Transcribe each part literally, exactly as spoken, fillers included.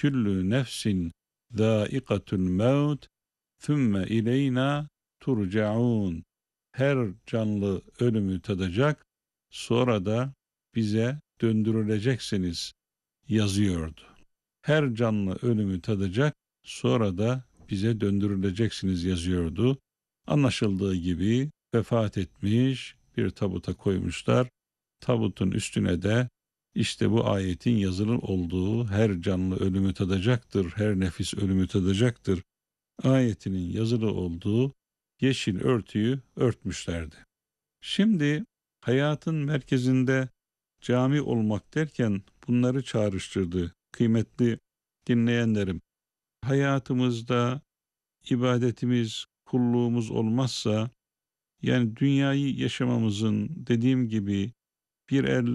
küllü nefsin zâikatul mevt thümme ileyna turcaun. Her canlı ölümü tadacak, sonra da bize döndürüleceksiniz yazıyordu. Her canlı ölümü tadacak, sonra da bize döndürüleceksiniz yazıyordu. Anlaşıldığı gibi vefat etmiş, bir tabuta koymuşlar. Tabutun üstüne de işte bu ayetin yazılı olduğu her canlı ölümü tadacaktır, her nefis ölümü tadacaktır ayetinin yazılı olduğu yeşil örtüyü örtmüşlerdi. Şimdi hayatın merkezinde cami olmak derken bunları çağrıştırdı kıymetli dinleyenlerim. Hayatımızda ibadetimiz, kulluğumuz olmazsa, yani dünyayı yaşamamızın dediğim gibi bir el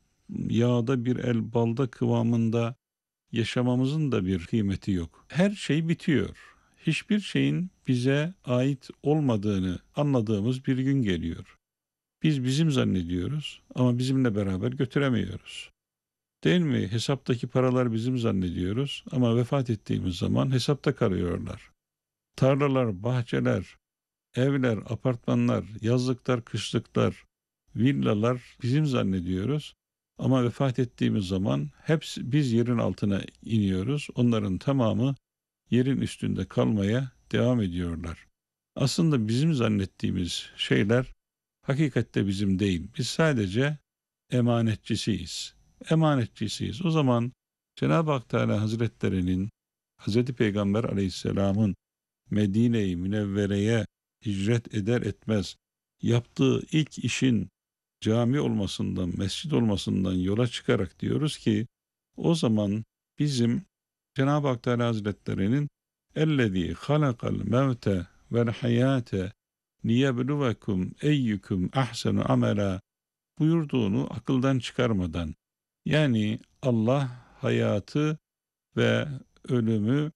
yağda bir el balda kıvamında yaşamamızın da bir kıymeti yok. Her şey bitiyor. Hiçbir şeyin bize ait olmadığını anladığımız bir gün geliyor. Biz bizim zannediyoruz ama bizimle beraber götüremiyoruz. Değil mi? Hesaptaki paralar bizim zannediyoruz ama vefat ettiğimiz zaman hesapta kalıyorlar. Tarlalar, bahçeler, evler, apartmanlar, yazlıklar, kışlıklar, villalar bizim zannediyoruz. Ama vefat ettiğimiz zaman hepsi biz yerin altına iniyoruz. Onların tamamı yerin üstünde kalmaya devam ediyorlar. Aslında bizim zannettiğimiz şeyler hakikatte bizim değil. Biz sadece emanetçisiyiz. Emanetçisiyiz. O zaman Cenab-ı Hak Teala Hazretlerinin, Hazreti Peygamber Aleyhisselam'ın Medine-i Münevvere'ye hicret eder etmez yaptığı ilk işin cami olmasından, mescid olmasından yola çıkarak diyoruz ki o zaman bizim Cenab-ı Hak Teala Hazretlerinin "Ellezî halakal mevte vel hayâte liyebluvekum eyyukum ahsenu amela" buyurduğunu akıldan çıkarmadan, yani Allah hayatı ve ölümü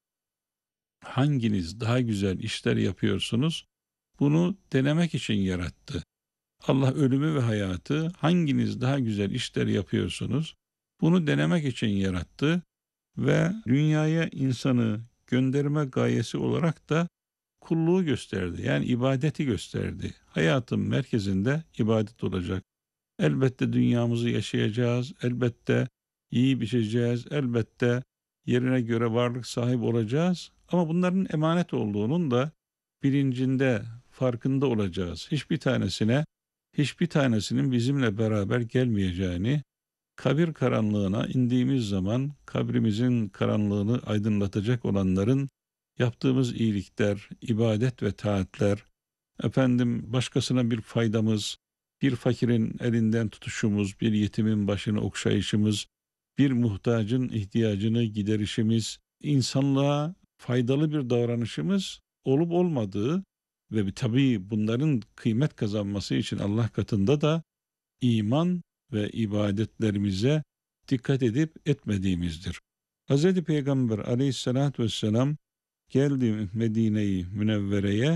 hanginiz daha güzel işler yapıyorsunuz bunu denemek için yarattı. Allah ölümü ve hayatı hanginiz daha güzel işler yapıyorsunuz bunu denemek için yarattı ve dünyaya insanı gönderme gayesi olarak da kulluğu gösterdi. Yani ibadeti gösterdi. Hayatın merkezinde ibadet olacak. Elbette dünyamızı yaşayacağız. Elbette yiyip içeceğiz. Elbette yerine göre varlık sahibi olacağız. Ama bunların emanet olduğunun da bilincinde, farkında olacağız. Hiçbir tanesine, hiçbir tanesinin bizimle beraber gelmeyeceğini, kabir karanlığına indiğimiz zaman kabrimizin karanlığını aydınlatacak olanların yaptığımız iyilikler, ibadet ve taatler, efendim başkasına bir faydamız, bir fakirin elinden tutuşumuz, bir yetimin başını okşayışımız, bir muhtacın ihtiyacını giderişimiz, insanlığa faydalı bir davranışımız olup olmadığı ve tabii bunların kıymet kazanması için Allah katında da iman ve ibadetlerimize dikkat edip etmediğimizdir. Hz. Peygamber aleyhissalatü vesselam geldi Medine-i Münevvere'ye.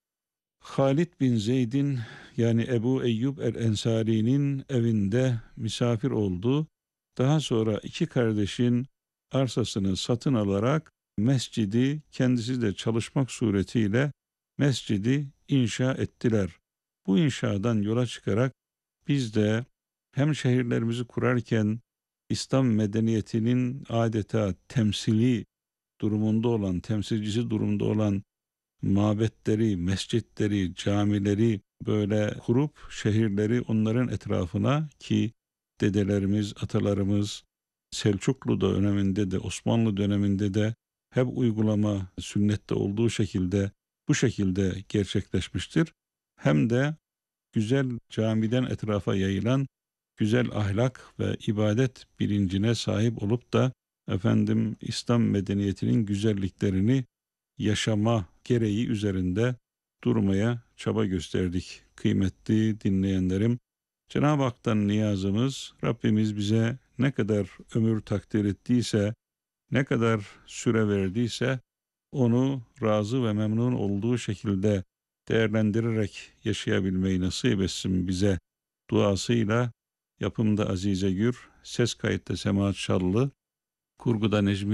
Halid bin Zeyd'in yani Ebu Eyyub el-Ensari'nin evinde misafir oldu. Daha sonra iki kardeşin arsasını satın alarak mescidi kendisi de çalışmak suretiyle mescidi inşa ettiler. Bu inşadan yola çıkarak biz de hem şehirlerimizi kurarken İslam medeniyetinin adeta temsili durumunda olan, temsilcisi durumda olan mabetleri, mescitleri, camileri böyle kurup şehirleri onların etrafına ki dedelerimiz, atalarımız Selçuklu döneminde de Osmanlı döneminde de hep uygulama sünnette olduğu şekilde bu şekilde gerçekleşmiştir. Hem de güzel camiden etrafa yayılan güzel ahlak ve ibadet bilincine sahip olup da efendim İslam medeniyetinin güzelliklerini yaşama gereği üzerinde durmaya çaba gösterdik kıymetli dinleyenlerim. Cenab-ı Hak'tan niyazımız Rabbimiz bize ne kadar ömür takdir ettiyse, ne kadar süre verdiyse onu razı ve memnun olduğu şekilde değerlendirerek yaşayabilmeyi nasip etsin bize duasıyla. Yapımda Azize Gür, ses kayıtta Semahat Şallı, kurguda Necmi